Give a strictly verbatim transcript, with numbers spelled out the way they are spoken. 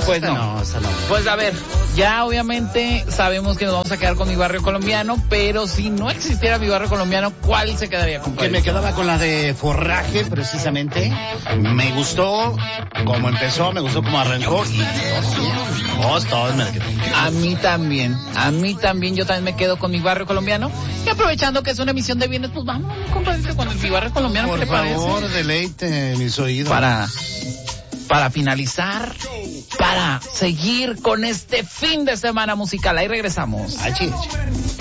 Pues no. no, esta no. Pues a ver, ya obviamente sabemos que nos vamos a quedar con Mi Barrio Colombiano, pero si no existiera Mi Barrio Colombiano, ¿cuál se quedaría, compadre? Que me quedaba con la de Forraje, precisamente. Me gustó cómo empezó, me gustó cómo arrancó y todos, todos me la quedé. A mí también, a mí también, yo también me quedo con Mi Barrio Colombiano. Y aprovechando que es una emisión de viernes, pues vamos, compadre, con el Mi Barrio Colombiano, Por ¿qué le parece? Por favor, deleite mis oídos. Para, para finalizar, para seguir con este fin de semana musical. Ahí regresamos. Achí, achí.